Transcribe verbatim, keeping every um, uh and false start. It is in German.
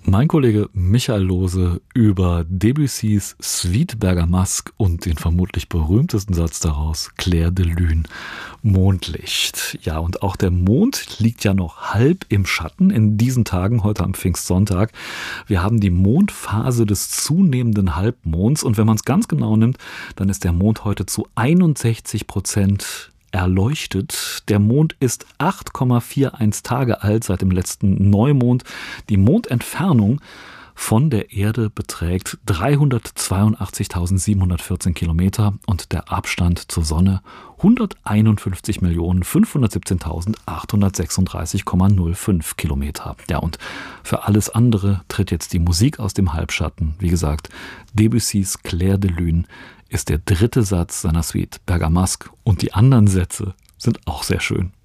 Mein Kollege Michael Lohse über Debussys Suite Bergamasque und den vermutlich berühmtesten Satz daraus, Clair de Lune, Mondlicht. Ja, und auch der Mond liegt ja noch halb im Schatten in diesen Tagen, heute am Pfingstsonntag. Wir haben die Mondphase des zunehmenden Halbmonds und wenn man es ganz genau nimmt, dann ist der Mond heute zu einundsechzig Prozent erleuchtet. Der Mond ist acht Komma einundvierzig Tage alt seit dem letzten Neumond. Die Mondentfernung von der Erde beträgt dreihundertzweiundachtzigtausendsiebenhundertvierzehn Kilometer und der Abstand zur Sonne hunderteinundfünfzig Millionen fünfhundertsiebzehntausendachthundertsechsunddreißig Komma null fünf Kilometer. Ja, und für alles andere tritt jetzt die Musik aus dem Halbschatten. Wie gesagt, Debussys Clair de Lune ist der dritte Satz seiner Suite Bergamasque und die anderen Sätze sind auch sehr schön.